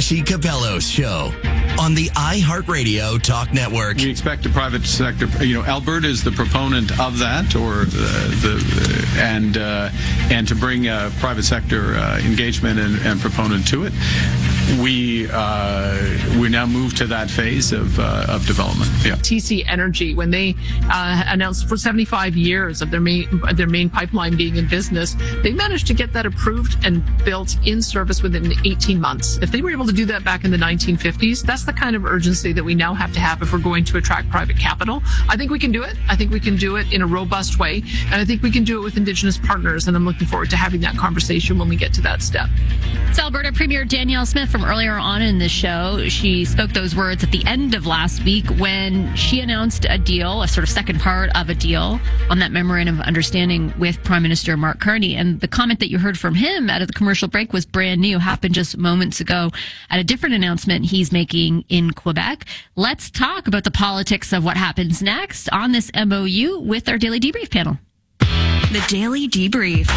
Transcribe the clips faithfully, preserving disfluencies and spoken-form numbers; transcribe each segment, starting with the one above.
Joshie Capello's show on the iHeartRadio Talk Network. We expect the private sector, you know, Alberta is the proponent of that, or uh, the and uh, and to bring uh, private sector uh, engagement and, and proponent to it. We uh, we now move to that phase of uh, of development. Yeah. T C Energy, when they uh, announced for seventy-five years of their main their main pipeline being in business, they managed to get that approved and built in service within eighteen months. If they were able to do that back in the nineteen fifties, that's the kind of urgency that we now have to have if we're going to attract private capital. I think we can do it. I think we can do it in a robust way, and I think we can do it with Indigenous partners. And I'm looking forward to having that conversation when we get to that step. It's Alberta Premier Danielle Smith from earlier on in the show. She spoke those words at the end of last week when she announced a deal, a sort of second part of a deal on that memorandum of understanding with Prime Minister Mark Carney. And the comment that you heard from him out of the commercial break was brand new, happened just moments ago at a different announcement he's making in Quebec. Let's talk about the politics of what happens next on this M O U with our Daily Debrief panel. The Daily Debrief.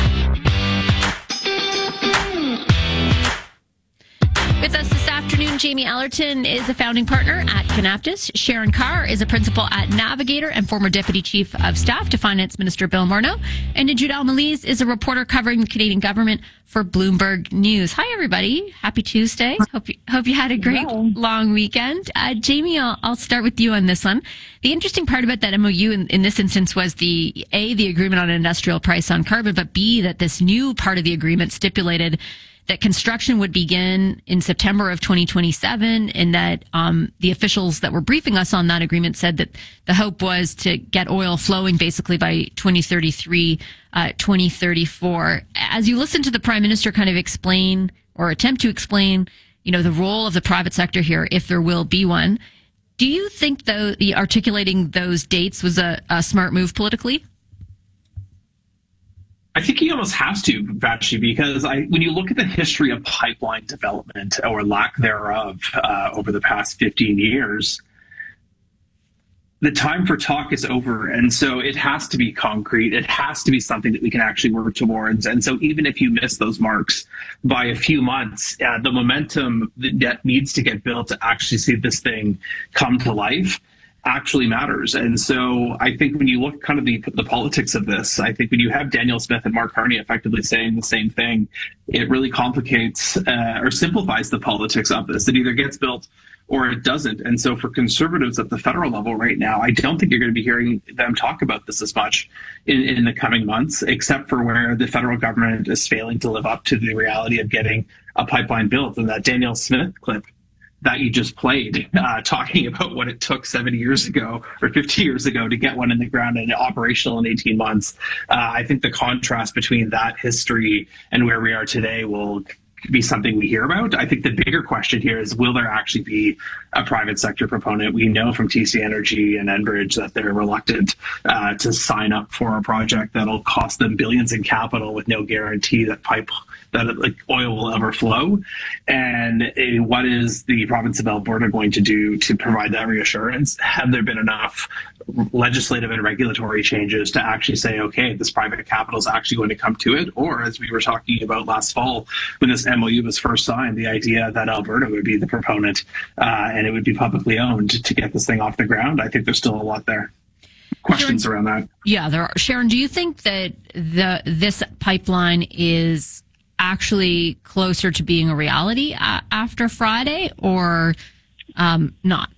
With us this afternoon, Jamie Allerton is a founding partner at Canaptus. Sharon Carr is a principal at Navigator and former Deputy Chief of Staff to Finance Minister Bill Morneau. And Najud Al-Malez is a reporter covering the Canadian government for Bloomberg News. Hi, everybody. Happy Tuesday. Hope you, hope you had a great Hello. long weekend. Uh, Jamie, I'll, I'll start with you on this one. The interesting part about that M O U in, in this instance was the, A, the agreement on an industrial price on carbon, but B, that this new part of the agreement stipulated that construction would begin in September of twenty twenty-seven, and that um, the officials that were briefing us on that agreement said that the hope was to get oil flowing basically by twenty thirty-three, uh, twenty thirty-four. As you listen to the Prime Minister kind of explain or attempt to explain, you know, the role of the private sector here, if there will be one, do you think though the articulating those dates was a, a smart move politically? I think he almost has to, Vachi, because I, when you look at the history of pipeline development or lack thereof uh, over the past fifteen years, the time for talk is over. And so it has to be concrete. It has to be something that we can actually work towards. And so even if you miss those marks by a few months, uh, the momentum that needs to get built to actually see this thing come to life actually matters. And so I think when you look kind of the, the politics of this, I think when you have Danielle Smith and Mark Carney effectively saying the same thing, it really complicates uh, or simplifies the politics of this. It either gets built or it doesn't. And so for conservatives at the federal level right now, I don't think you're going to be hearing them talk about this as much in, in the coming months, except for where the federal government is failing to live up to the reality of getting a pipeline built. And that Danielle Smith clip that you just played, uh, talking about what it took seventy years ago or fifty years ago to get one in the ground and operational in eighteen months. Uh, I think the contrast between that history and where we are today will be something we hear about. I think the bigger question here is, will there actually be a private sector proponent? We know from T C Energy and Enbridge that they're reluctant uh, to sign up for a project that'll cost them billions in capital with no guarantee that pipe that like oil will ever flow. And uh, what is the province of Alberta going to do to provide that reassurance? Have there been enough legislative and regulatory changes to actually say, okay, this private capital is actually going to come to it? Or as we were talking about last fall, when this M O U was first signed, the idea that Alberta would be the proponent uh, and it would be publicly owned to get this thing off the ground, I think there's still a lot there. Questions Sharon, around that. Yeah, there are. Sharon, do you think that the this pipeline is actually closer to being a reality uh, after Friday, or um, not?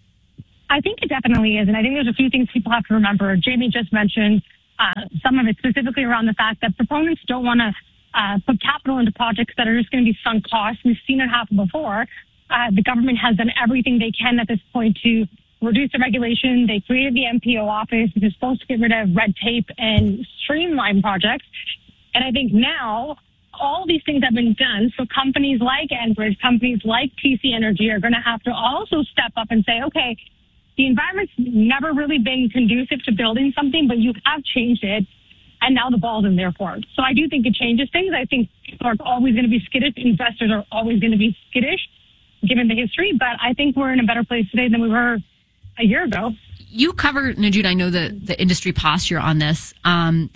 I think it definitely is. And I think there's a few things people have to remember. Jamie just mentioned uh, some of it specifically around the fact that proponents don't want to uh, put capital into projects that are just going to be sunk costs. We've seen it happen before. Uh, the government has done everything they can at this point to reduce the regulation. They created the M P O office, which is supposed to get rid of red tape and streamline projects. And I think now all these things have been done. So companies like Enbridge, companies like T C Energy are going to have to also step up and say, okay, the environment's never really been conducive to building something, but you have changed it. And now the ball's in their court. So I do think it changes things. I think people are always going to be skittish. Investors are always going to be skittish, given the history. But I think we're in a better place today than we were a year ago. You cover, Najud, I know the, the industry posture on this. Um,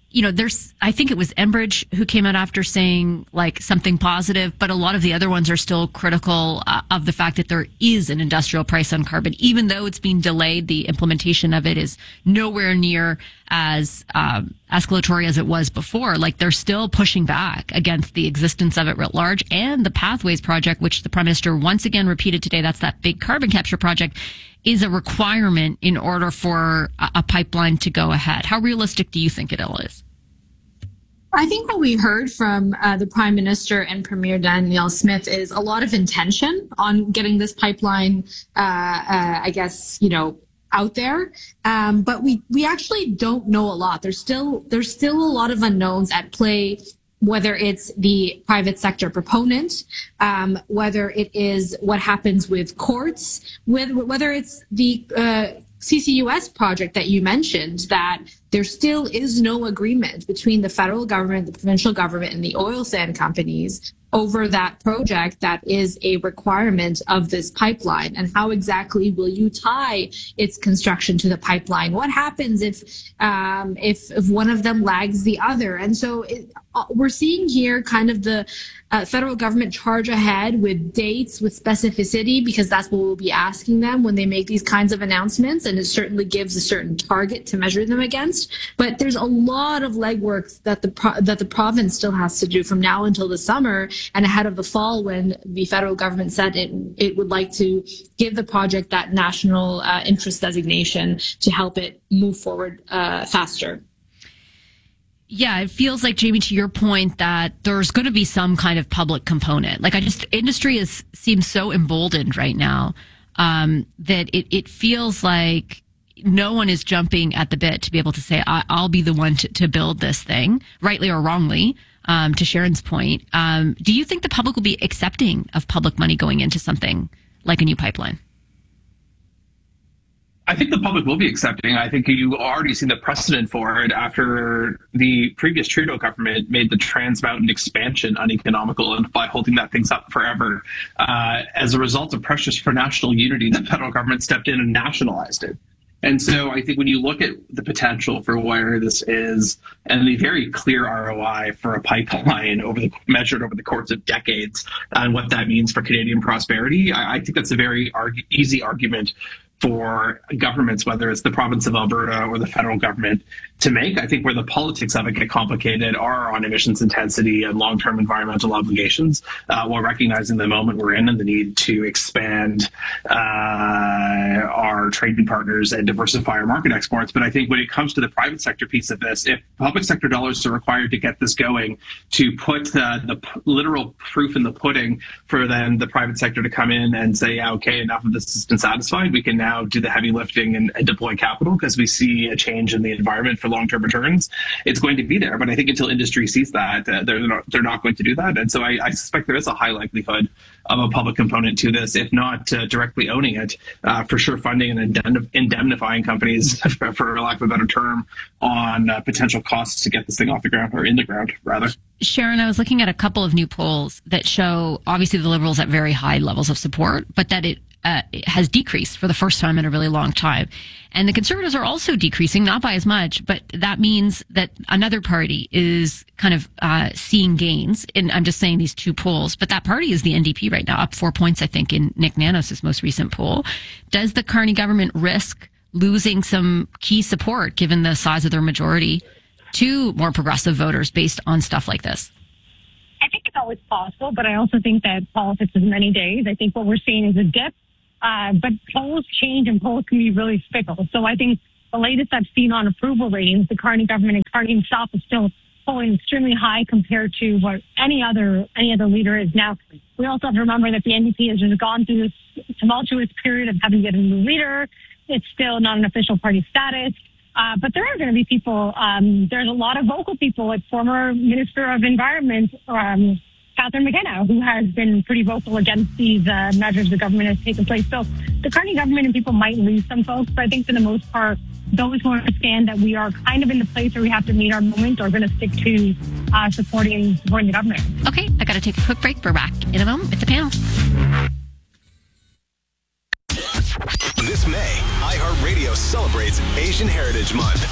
you know, there's, I think it was Enbridge who came out after saying like something positive, but a lot of the other ones are still critical uh, of the fact that there is an industrial price on carbon, even though it's been delayed. The implementation of it is nowhere near as um, escalatory as it was before. Like they're still pushing back against the existence of it writ large, and the Pathways project, which the Prime Minister once again repeated today, that's that big carbon capture project, is a requirement in order for a, a pipeline to go ahead. How realistic do you think it all is? I think what we heard from uh, the Prime Minister and Premier Danielle Smith is a lot of intention on getting this pipeline, uh, uh, I guess, you know, out there. Um, but we, we actually don't know a lot. There's still, there's still a lot of unknowns at play, whether it's the private sector proponent, um, whether it is what happens with courts, with, whether it's the uh, C C U S project that you mentioned, that there still is no agreement between the federal government, the provincial government, and the oil sand companies over that project that is a requirement of this pipeline. And how exactly will you tie its construction to the pipeline? What happens if um, if, if one of them lags the other? And so it, uh, we're seeing here kind of the uh, federal government charge ahead with dates, with specificity, because that's what we'll be asking them when they make these kinds of announcements. And it certainly gives a certain target to measure them against. But there's a lot of legwork that the pro- that the province still has to do from now until the summer and ahead of the fall, when the federal government said it it would like to give the project that national uh, interest designation to help it move forward uh, faster. Yeah, it feels like, Jamie, to your point, that there's going to be some kind of public component. Like, I just, industry is seems so emboldened right now um, that it, it feels like no one is jumping at the bit to be able to say, I, I'll be the one to, to build this thing, rightly or wrongly. Um, to Sharon's point, um, do you think the public will be accepting of public money going into something like a new pipeline? I think the public will be accepting. I think you already seen the precedent for it after the previous Trudeau government made the Trans Mountain expansion uneconomical, and by holding that things up forever. Uh, as a result of pressures for national unity, the federal government stepped in and nationalized it. And so I think when you look at the potential for where this is and the very clear R O I for a pipeline over the, measured over the course of decades and what that means for Canadian prosperity, I, I think that's a very argue, easy argument for governments, whether it's the province of Alberta or the federal government, to make. I think where the politics of it get complicated are on emissions intensity and long-term environmental obligations, uh, while recognizing the moment we're in and the need to expand uh, our trading partners and diversify our market exports. But I think when it comes to the private sector piece of this, if public sector dollars are required to get this going, to put uh, the p- literal proof in the pudding for then the private sector to come in and say, yeah, okay, enough of this has been satisfied, we can now Now do the heavy lifting and, and deploy capital because we see a change in the environment for long-term returns. It's going to be there, but I think until industry sees that, uh, they're not, they're not going to do that. And so I, I suspect there is a high likelihood of a public component to this, if not uh, directly owning it, uh, for sure funding and indemn- indemnifying companies, for, for lack of a better term, on uh, potential costs to get this thing off the ground, or in the ground, rather. Sharon, I was looking at a couple of new polls that show obviously the Liberals at very high levels of support, but that it Uh, it has decreased for the first time in a really long time. And the Conservatives are also decreasing, not by as much, but that means that another party is kind of uh, seeing gains. And I'm just saying these two polls, but that party is the N D P right now, up four points, I think, in Nick Nanos' most recent poll. Does the Carney government risk losing some key support, given the size of their majority, to more progressive voters based on stuff like this? I think it's always possible, but I also think that politics is many days. I think what we're seeing is a dip. Uh, but polls change and polls can be really fickle. So I think the latest I've seen on approval ratings, the Carney government and Carney himself is still polling extremely high compared to what any other any other leader is now. We also have to remember that the N D P has just gone through this tumultuous period of having to get a new leader. It's still not an official party status. Uh, but there are going to be people, um, there's a lot of vocal people, like former Minister of Environment, um, Catherine McKenna, who has been pretty vocal against these uh, measures the government has taken place. So the Carney government and people might lose some folks, but I think for the most part, those who understand that we are kind of in the place where we have to meet our moment are going to stick to uh, supporting, supporting the government. Okay, I got to take a quick break. We're back in a moment with the panel. This May, iHeartRadio celebrates Asian Heritage Month.